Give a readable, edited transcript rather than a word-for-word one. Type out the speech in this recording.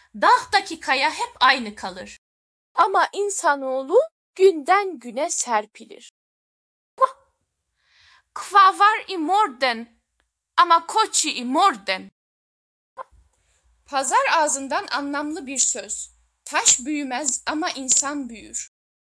Dağdaki kaya hep aynı kalır. Ama insanoğlu günden güne serpilir. Kva var i morden ama koçi i morden. Pazar ağzından anlamlı bir söz. Taş büyümez ama insan büyür.